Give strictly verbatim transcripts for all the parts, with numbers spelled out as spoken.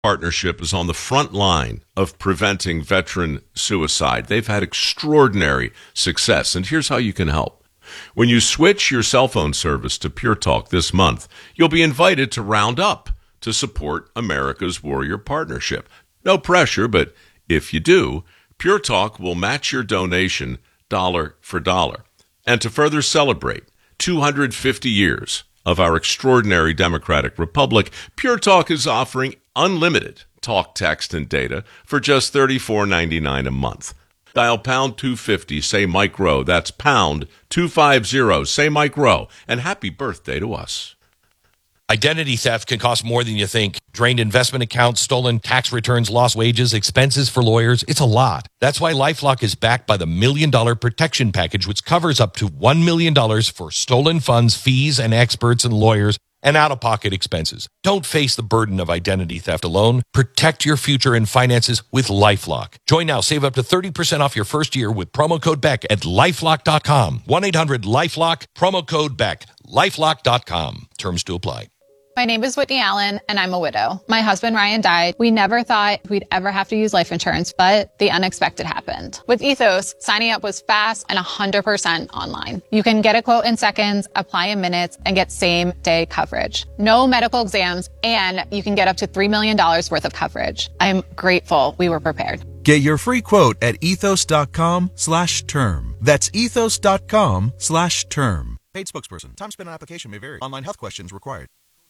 Partnership is on the front line of preventing veteran suicide. They've had extraordinary success, and here's how you can help. When you switch your cell phone service to Pure Talk this month, you'll be invited to round up to support America's Warrior Partnership. No pressure, but if you do, Pure Talk will match your donation dollar for dollar. And to further celebrate two hundred fifty years of our extraordinary democratic republic, Pure Talk is offering unlimited talk, text, and data for just thirty-four ninety-nine a month. Dial pound two fifty, say Mike Rowe. That's pound two fifty, say Mike Rowe. And happy birthday to us. Identity theft can cost more than you think. Drained investment accounts, stolen tax returns, lost wages, expenses for lawyers. It's a lot. That's why LifeLock is backed by the Million Dollar Protection Package, which covers up to one million dollars for stolen funds, fees, and experts and lawyers, and out-of-pocket expenses. Don't face the burden of identity theft alone. Protect your future and finances with LifeLock. Join now. Save up to thirty percent off your first year with promo code Beck at lifelock dot com. one eight hundred lifelock, promo code Beck, lifelock dot com. Terms to apply. My name is Whitney Allen, and I'm a widow. My husband, Ryan, died. We never thought we'd ever have to use life insurance, but the unexpected happened. With Ethos, signing up was fast and one hundred percent online. You can get a quote in seconds, apply in minutes, and get same-day coverage. No medical exams, and you can get up to three million dollars worth of coverage. I'm grateful we were prepared. Get your free quote at ethos.com slash term. That's ethos.com slash term. Paid spokesperson. Time spent on application may vary. Online health questions required.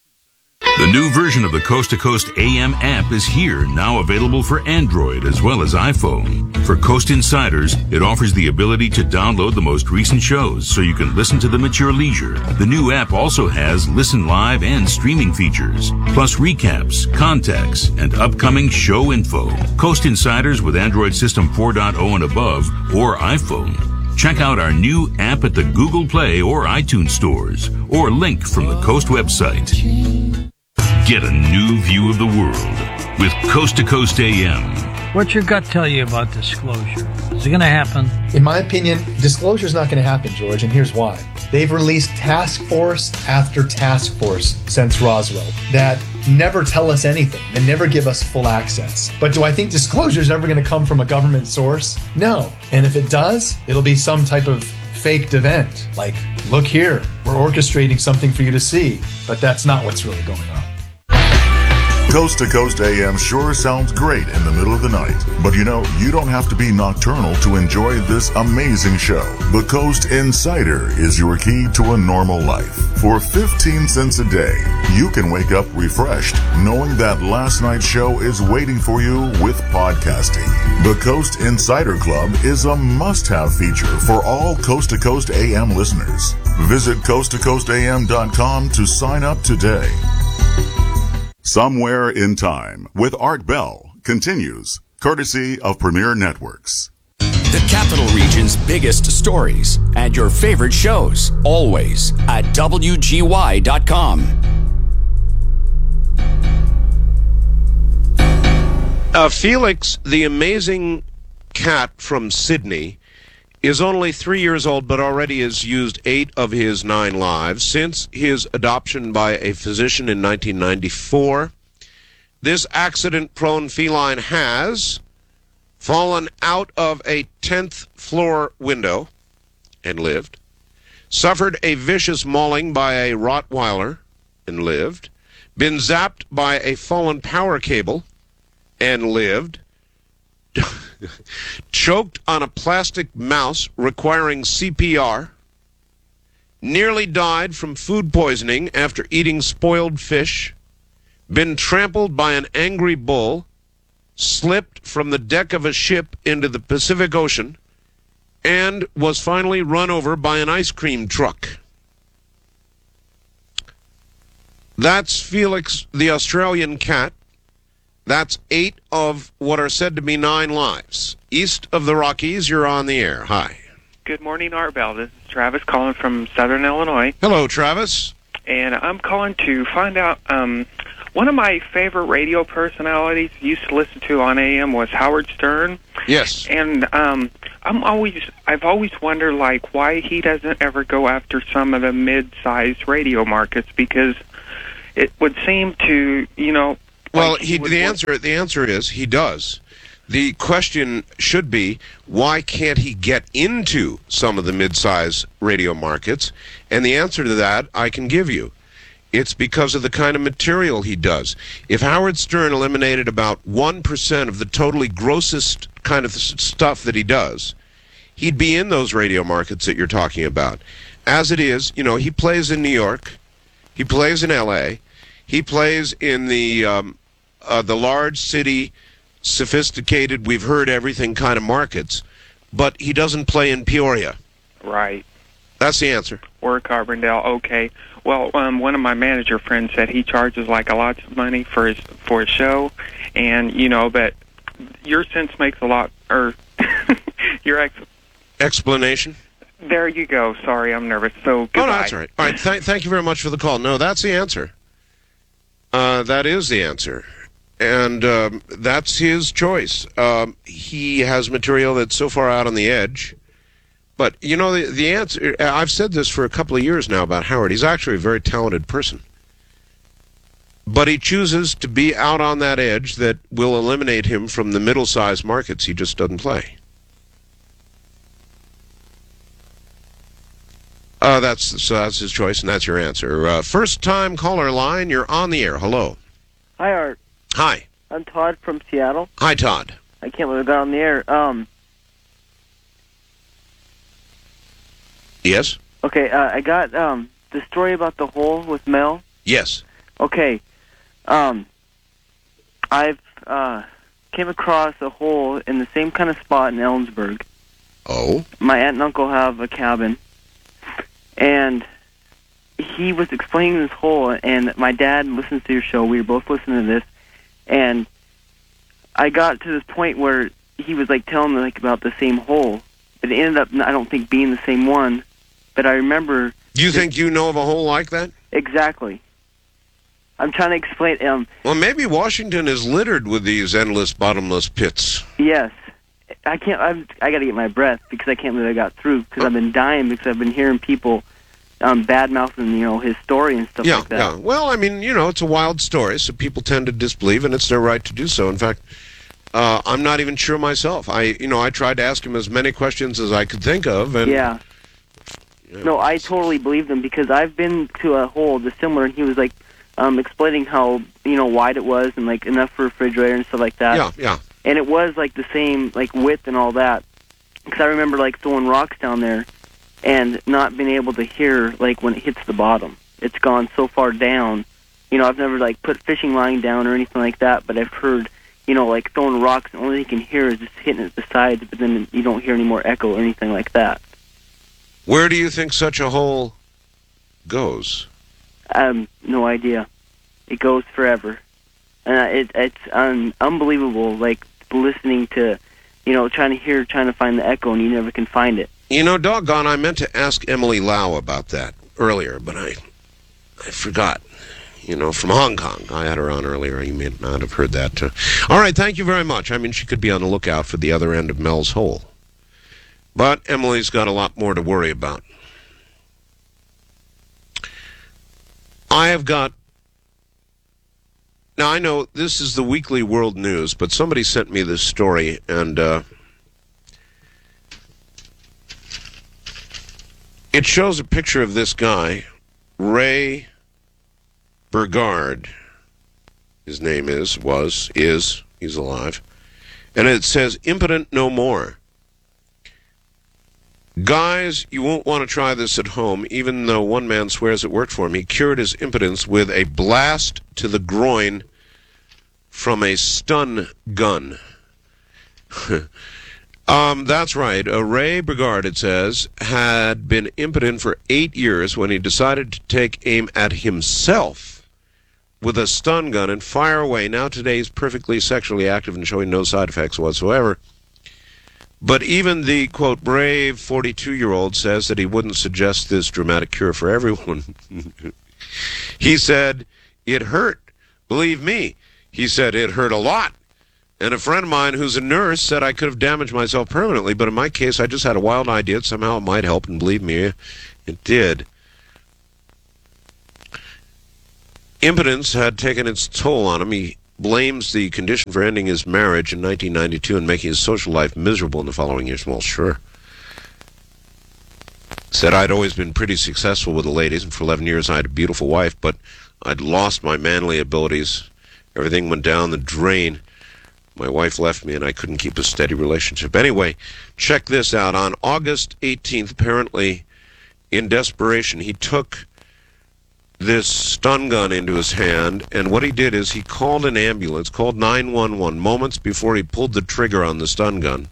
The new version of the Coast to Coast A M app is here, now available for Android as well as iPhone. For Coast Insiders, it offers the ability to download the most recent shows so you can listen to them at your leisure. The new app also has listen live and streaming features, plus recaps, contacts, and upcoming show info. Coast Insiders with Android System four point oh and above or iPhone. Check out our new app at the Google Play or iTunes stores, or link from the Coast website. Get a new view of the world with Coast to Coast A M. What's your gut tell you about disclosure? Is it going to happen? In my opinion, disclosure is not going to happen, George, and here's why. They've released task force after task force since Roswell that never tell us anything and never give us full access. But do I think disclosure is ever going to come from a government source? No. And if it does, it'll be some type of faked event. Like, look here, we're orchestrating something for you to see. But that's not what's really going on. Coast to Coast A M sure sounds great in the middle of the night. But you know, you don't have to be nocturnal to enjoy this amazing show. The Coast Insider is your key to a normal life. For fifteen cents a day, you can wake up refreshed knowing that last night's show is waiting for you with podcasting. The Coast Insider Club is a must-have feature for all Coast to Coast A M listeners. Visit coast to coast a m dot com to sign up today. Somewhere in Time with Art Bell continues, courtesy of Premier Networks. The Capital Region's biggest stories and your favorite shows, always at W G Y dot com. Uh, Felix, the amazing cat from Sydney, is only three years old, but already has used eight of his nine lives since his adoption by a physician in nineteen ninety-four. This accident-prone feline has fallen out of a tenth floor window and lived, suffered a vicious mauling by a Rottweiler and lived, been zapped by a fallen power cable and lived, choked on a plastic mouse requiring C P R, nearly died from food poisoning after eating spoiled fish, been trampled by an angry bull, slipped from the deck of a ship into the Pacific Ocean, and was finally run over by an ice cream truck. That's Felix the Australian cat. That's eight of what are said to be nine lives. East of the Rockies, you're on the air. Hi. Good morning, Art Bell. This is Travis calling from Southern Illinois. Hello, Travis. And I'm calling to find out, um, one of my favorite radio personalities I used to listen to on A M was Howard Stern. Yes. And um, I'm always, I've always wondered, like, why he doesn't ever go after some of the mid-sized radio markets, because it would seem to, you know, Well, Like, he, would the want- answer the answer is he does. The question should be, why can't he get into some of the mid-size radio markets? And the answer to that I can give you. It's because of the kind of material he does. If Howard Stern eliminated about one percent of the totally grossest kind of stuff that he does, he'd be in those radio markets that you're talking about. As it is, you know, he plays in New York, he plays in L A, he plays in the um, uh, the large city, sophisticated, we've heard everything kind of markets, but he doesn't play in Peoria. Right. That's the answer. Or Carbondale. Okay. Well, um, one of my manager friends said he charges like a lot of money for his for his show, and you know, but your sense makes a lot, or your ex. Explanation? There you go. Sorry, I'm nervous. So goodbye. Oh, no, that's all right. All right, th- thank you very much for the call. No, that's the answer. Uh, that is the answer. And um, that's his choice. Um, he has material that's so far out on the edge. But, you know, the, the answer, I've said this for a couple of years now about Howard. He's actually a very talented person. But he chooses to be out on that edge that will eliminate him from the middle-sized markets he just doesn't play. Uh, that's so that's his choice, and that's your answer. Uh, first-time caller line, you're on the air. Hello. Hi, Art. Hi. I'm Todd from Seattle. Hi, Todd. I can't believe I got on the air. Um, Yes? okay, uh, I got um, the story about the hole with Mel. Yes. Okay. Um, I've uh, came across a hole in the same kind of spot in Ellensburg. Oh? My aunt and uncle have a cabin. And he was explaining this hole, and my dad listens to your show. We were both listening to this. And I got to this point where he was like telling me like about the same hole. But it ended up, I don't think, being the same one. But I remember... Do you think you know of a hole like that? Exactly. I'm trying to explain... Um, well, maybe Washington is littered with these endless, bottomless pits. Yes. I can't... I'm, I got to get my breath because I can't believe I got through. Because I've been dying because I've been hearing people um, bad-mouthing, you know, his story and stuff yeah, like that. Yeah, well, I mean, you know, it's a wild story, so people tend to disbelieve, and it's their right to do so. In fact... Uh, I'm not even sure myself. I, you know, I tried to ask him as many questions as I could think of, and yeah. You know, no, I totally believe them because I've been to a hole just similar, and he was like um, explaining how you know wide it was and like enough for a refrigerator and stuff like that. Yeah, yeah. And it was like the same like width and all that. Because I remember like throwing rocks down there and not being able to hear like when it hits the bottom. It's gone so far down. You know, I've never like put fishing line down or anything like that, but I've heard. You know, like throwing rocks, the only thing you can hear is just hitting at the sides, but then you don't hear any more echo or anything like that. Where do you think such a hole goes? Um, no idea. It goes forever. And it, it's un, unbelievable, like, listening to, you know, trying to hear, trying to find the echo, and you never can find it. You know, doggone, I meant to ask Emily Lau about that earlier, but I, I forgot. You know, from Hong Kong. I had her on earlier. You may not have heard that. Uh, all right, thank you very much. I mean, she could be on the lookout for the other end of Mel's hole. But Emily's got a lot more to worry about. I have got... Now, I know this is the Weekly World News, but somebody sent me this story, and uh, it shows a picture of this guy, Ray... Burgard, his name is, was, is, he's alive. And it says, impotent no more. Guys, you won't want to try this at home, even though one man swears it worked for him. He cured his impotence with a blast to the groin from a stun gun. um, that's right. Uh, Ray Burgard, it says, had been impotent for eight years when he decided to take aim at himself with a stun gun and fire away. Now today he's perfectly sexually active and showing no side effects whatsoever. But even the, quote, brave forty-two-year-old says that he wouldn't suggest this dramatic cure for everyone. He said, it hurt. Believe me. He said, it hurt a lot. And a friend of mine who's a nurse said I could have damaged myself permanently, but in my case I just had a wild idea that somehow it might help, and believe me, it did. Impotence had taken its toll on him. He blames the condition for ending his marriage in nineteen ninety-two and making his social life miserable in the following years. Well, sure. Said, I'd always been pretty successful with the ladies, and for eleven years I had a beautiful wife, but I'd lost my manly abilities. Everything went down the drain. My wife left me, and I couldn't keep a steady relationship. Anyway, check this out. On August eighteenth, apparently, in desperation, he took this stun gun into his hand, and what he did is he called an ambulance, called nine one one, moments before he pulled the trigger on the stun gun,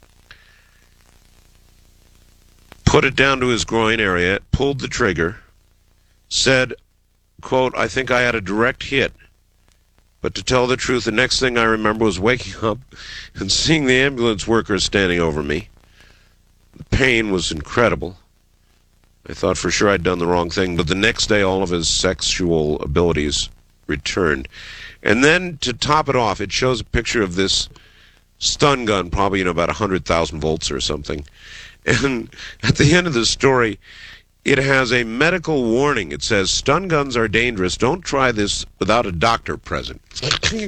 put it down to his groin area, pulled the trigger, said, quote, I think I had a direct hit. But to tell the truth, the next thing I remember was waking up and seeing the ambulance workers standing over me. The pain was incredible. I thought for sure I'd done the wrong thing, but the next day all of his sexual abilities returned. And then to top it off, it shows a picture of this stun gun, probably, you know, about one hundred thousand volts or something. And at the end of the story, it has a medical warning. It says, stun guns are dangerous. Don't try this without a doctor present. Can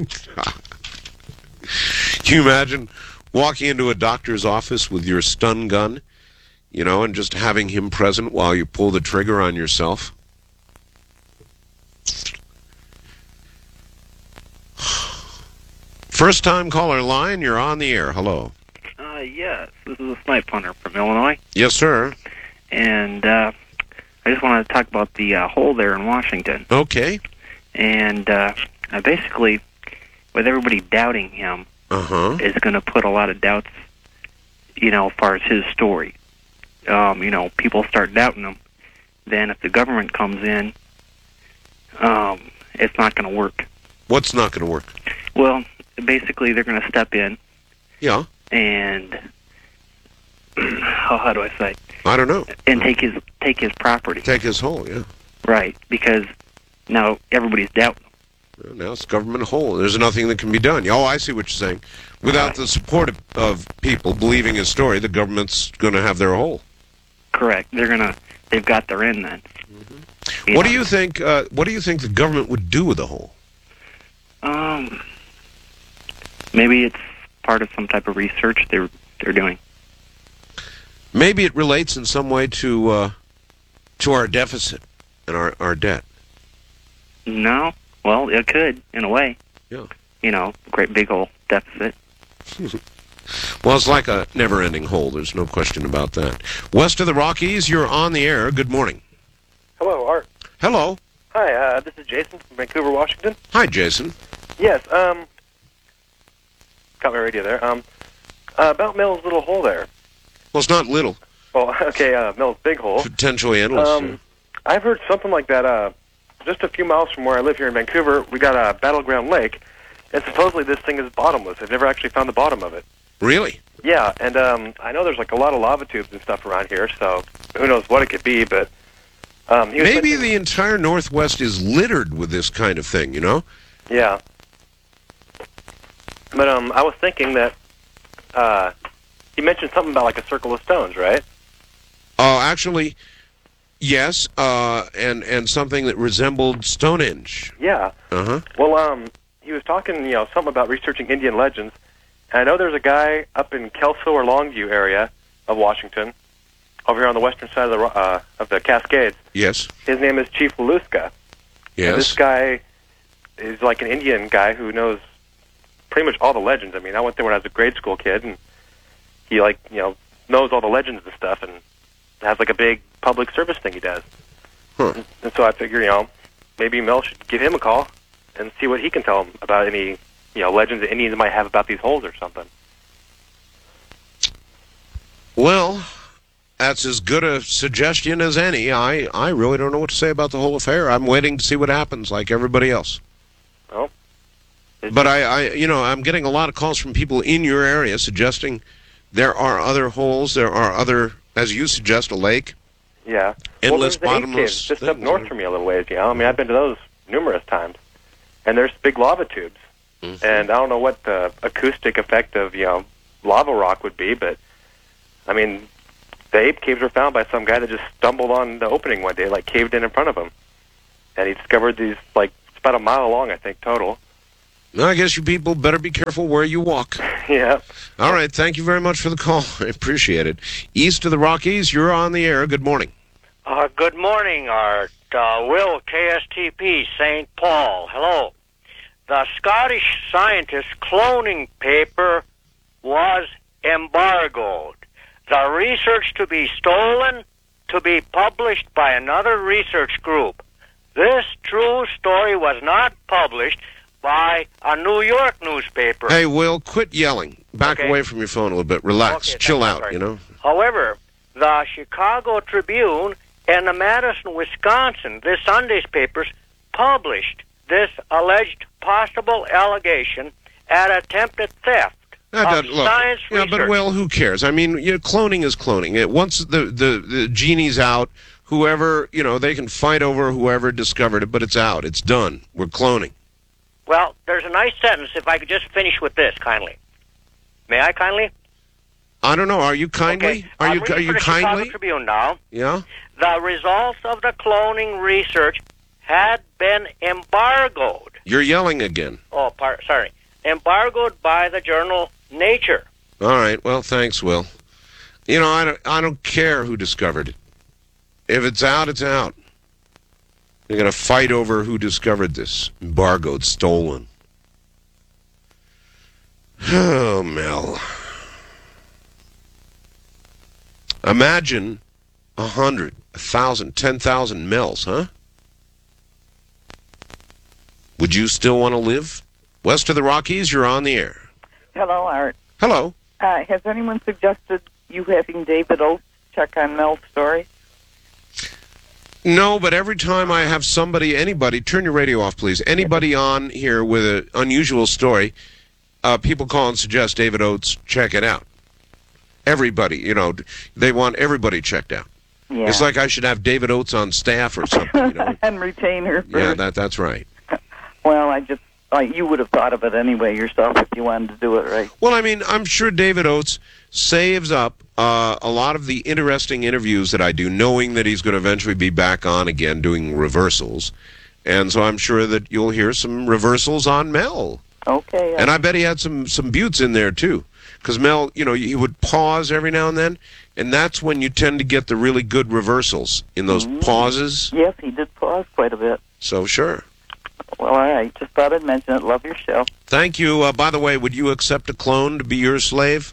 you imagine walking into a doctor's office with your stun gun, you know, and just having him present while you pull the trigger on yourself? First time caller line, you're on the air. Hello. Uh, yes, this is a snipe hunter from Illinois. Yes, sir. And uh, I just wanted to talk about the uh, hole there in Washington. Okay. And uh, basically, with everybody doubting him, uh-huh. is going to put a lot of doubts, you know, as far as his story. Um, you know, people start doubting him. Then if the government comes in, um, it's not going to work. What's not going to work? Well, basically, they're going to step in. Yeah. And how, how do I say? I don't know. And take his take his property. Take his hole, yeah. Right, because now everybody's doubting him. Well, now it's government hole. There's nothing that can be done. Oh, I see what you're saying. Without right. the support of, of people believing his story, the government's going to have their hole. Correct. They're gonna. They've got their in then. Mm-hmm. What know? do you think? Uh, what do you think the government would do with the hole? Um, maybe it's part of some type of research they're they're doing. Maybe it relates in some way to uh, to our deficit and our, our debt. No, well, it could in a way. Yeah. You know, great big old deficit. Well, it's like a never-ending hole. There's no question about that. West of the Rockies, you're on the air. Good morning. Hello, Art. Hello. Hi, uh, this is Jason from Vancouver, Washington. Hi, Jason. Yes, um, got my radio there. Um, uh, about Mel's little hole there. Well, it's not little. Well, okay, uh, Mel's big hole. Potentially endless. Um, yeah. I've heard something like that. Uh, just a few miles from where I live here in Vancouver, we got a Battleground Lake, and supposedly this thing is bottomless. They've never actually found the bottom of it. Really? Yeah, and um, I know there's like a lot of lava tubes and stuff around here, so who knows what it could be, but... Um, he was Maybe mentioning... the entire Northwest is littered with this kind of thing, you know? Yeah. But um, I was thinking that uh, he mentioned something about like a circle of stones, right? Oh, uh, actually, yes, uh, and, and something that resembled Stonehenge. Yeah. Uh-huh. Well, um, he was talking, you know, something about researching Indian legends. And I know there's a guy up in Kelso or Longview area of Washington, over here on the western side of the uh, of the Cascades. Yes. His name is Chief Waluska. Yes. And this guy is like an Indian guy who knows pretty much all the legends. I mean, I went there when I was a grade school kid, and he, like, you know, knows all the legends and stuff, and has like a big public service thing he does. Huh. And, and so I figure, you know, maybe Mel should give him a call and see what he can tell him about any, you know, legends that Indians might have about these holes or something. Well, that's as good a suggestion as any. I, I really don't know what to say about the whole affair. I'm waiting to see what happens, like everybody else. Oh. But I, I, you know, I'm getting a lot of calls from people in your area suggesting there are other holes, there are other, as you suggest, a lake. Yeah. Endless, well, there's the bottomless caves just things. up north from me a little ways, you know. I mean, I've been to those numerous times. And there's big lava tubes. Mm-hmm. And I don't know what the acoustic effect of, you know, lava rock would be, but, I mean, the ape caves were found by some guy that just stumbled on the opening one day, like caved in in front of him. And he discovered these, like, it's about a mile long, I think, total. I guess you people better be careful where you walk. Yeah. All right. Thank you very much for the call. I appreciate it. East of the Rockies, you're on the air. Good morning. Uh, good morning, Art. Uh, Will, K S T P, Saint Paul. Hello. The Scottish scientist cloning paper was embargoed. The research to be stolen, to be published by another research group. This true story was not published by a New York newspaper. Hey, Will, quit yelling. Back Okay. away from your phone a little bit. Relax. Okay, Chill thank you, out, sorry. you know. However, the Chicago Tribune and the Madison, Wisconsin, this Sunday's papers, published this alleged possible allegation at attempted theft That of doesn't- look, science yeah, research. but, well, who cares? I mean, you know, cloning is cloning. It, once the, the, the genie's out, whoever, you know, they can fight over whoever discovered it, but it's out. It's done. We're cloning. Well, there's a nice sentence, if I could just finish with this, kindly. May I kindly? I don't know. Are you kindly? Okay. Are I'm you reading are you for the Chicago kindly? Tribune now. Yeah? The results of the cloning research had been embargoed. You're yelling again. Oh, par- sorry. Embargoed by the journal Nature. All right. Well, thanks, Will. You know, I don't, I don't care who discovered it. If it's out, it's out. They're going to fight over who discovered this. Embargoed, stolen. Oh, Mel. Imagine a hundred, a thousand, ten thousand Mels, huh? Would you still want to live? West of the Rockies, you're on the air. Hello, Art. Hello. Uh, has anyone suggested you having David Oates check on Mel's story? No, but every time I have somebody, anybody, turn your radio off, please. Anybody on here with an unusual story, uh, people call and suggest David Oates check it out. Everybody, you know, they want everybody checked out. Yeah. It's like I should have David Oates on staff or something. You know? And retain her. For, Yeah, that that's right. Well, I just uh, you would have thought of it anyway yourself if you wanted to do it right. Well, I mean, I'm sure David Oates saves up uh, a lot of the interesting interviews that I do, knowing that he's going to eventually be back on again doing reversals. And so I'm sure that you'll hear some reversals on Mel. Okay. And I bet he had some, some buttes in there, too. Because Mel, you know, he would pause every now and then, and that's when you tend to get the really good reversals, in those Mhm. pauses. Yes, he did pause quite a bit. So, sure. Well, all right. Just thought I'd mention it. Love your show. Thank you. Uh, by the way, would you accept a clone to be your slave?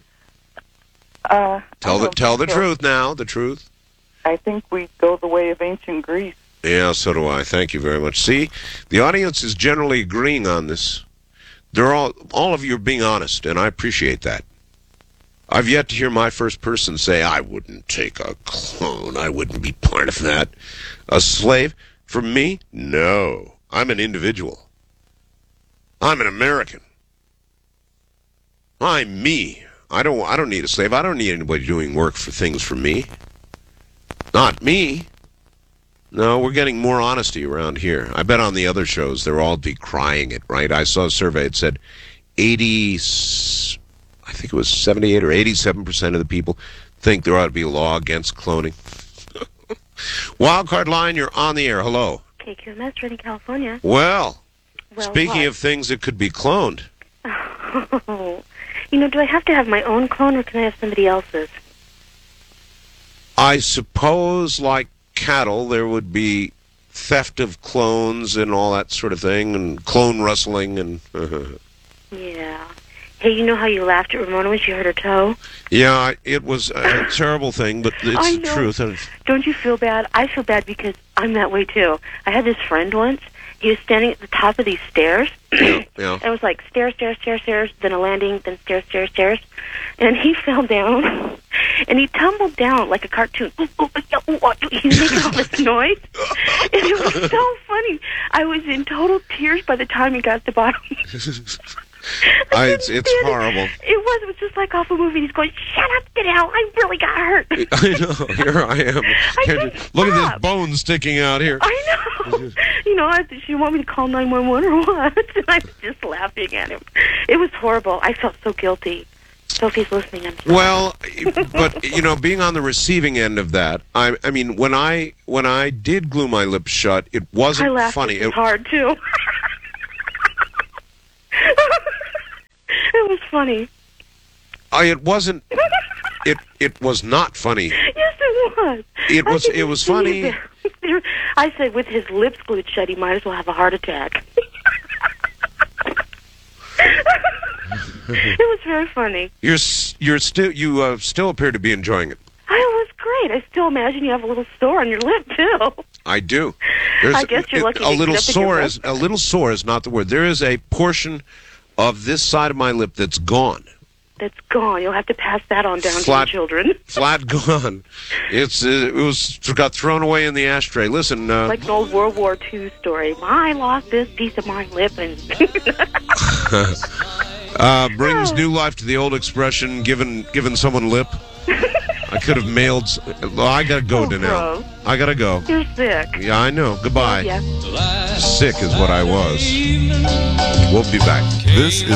Uh, Tell I the don't tell the think so. truth now, the truth. I think we go the way of ancient Greece. Yeah, so do I. Thank you very much. See, the audience is generally agreeing on this. They're all all of you are being honest, and I appreciate that. I've yet to hear my first person say, I wouldn't take a clone. I wouldn't be part of that. A slave? For me? No. I'm an individual. I'm an American. I'm me. I don't I don't need a slave. I don't need anybody doing work for things for me. Not me. No, we're getting more honesty around here. I bet on the other shows they're all decrying it, right? I saw a survey. It said eighty, I think it was seventy-eight or eighty-seven percent of the people think there ought to be a law against cloning. Wildcard line, you're on the air. Hello. K Q M S, Redding, California. Well, Well, speaking what? of things that could be cloned, You know, do I have to have my own clone or can I have somebody else's? I suppose like cattle, there would be theft of clones and all that sort of thing, and clone rustling and... Yeah. Hey, you know how you laughed at Ramona when she hurt her toe? Yeah, it was a terrible thing, but it's I the know. truth. And Don't you feel bad? I feel bad because I'm that way too. I had this friend once. He was standing at the top of these stairs. yeah. And it was like stairs, stairs, stairs, stairs, then a landing, then stairs, stairs, stairs. And he fell down. And he tumbled down like a cartoon. He was making all this noise. And it was so funny. I was in total tears by the time he got to the bottom. I, it's it's horrible. It was. It was just like off a movie. He's going, shut up, get out. I really got hurt. I know. Here I am. Can't you- look at this bone sticking out here. I know. You know, I, she want me to call nine one one or what? And I was just laughing at him. It was horrible. I felt so guilty. Sophie's listening. I'm sorry. Well, but you know, being on the receiving end of that, I I mean, when I when I did glue my lips shut, it I wasn't laughed funny. just as It, hard too. funny. I, it wasn't. It it was not funny. Yes, it was. It I was. could It was see funny. it. I said, with his lips glued shut, he might as well have a heart attack. It was very funny. You're s- you're still you uh, still appear to be enjoying it. I was great. I still imagine you have a little sore on your lip too. I do. I guess you're lucky A to little get up in your sore is a little sore is not the word. There is a portion of this side of my lip that's gone. That's gone. You'll have to pass that on down Flat- to your children. Flat gone. It's uh, it was got thrown away in the ashtray. Listen, uh, Like an old World War Two story. I lost this piece of my lip and uh, brings new life to the old expression, given given someone lip. I could have mailed. s- Well, I gotta go Oh, to now. gross. I gotta go. you're sick. Yeah, I know. Goodbye. Yeah. Sick is what I was. We'll be back. This is